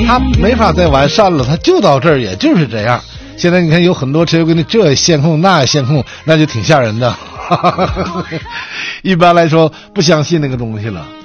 他没法再完善了，他就到这儿，也就是这样。现在你看有很多车给你这也线控那也线控，那就挺吓人的。一般来说不相信那个东西了。